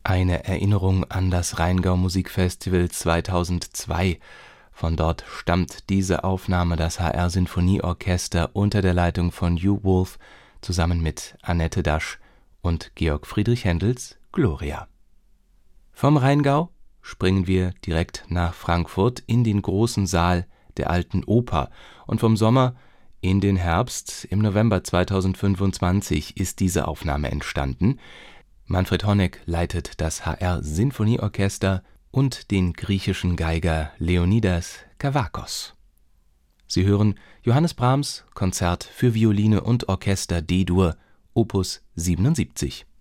Eine Erinnerung an das Rheingau-Musikfestival 2002. Von dort stammt diese Aufnahme, das HR-Sinfonieorchester unter der Leitung von Hugh Wolf zusammen mit Annette Dasch und Georg Friedrich Händels Gloria. Vom Rheingau springen wir direkt nach Frankfurt in den großen Saal der Alten Oper und vom Sommer in den Herbst. Im November 2025 ist diese Aufnahme entstanden. Manfred Honeck leitet das HR-Sinfonieorchester und den griechischen Geiger Leonidas Kavakos. Sie hören Johannes Brahms Konzert für Violine und Orchester D-Dur, Opus 77.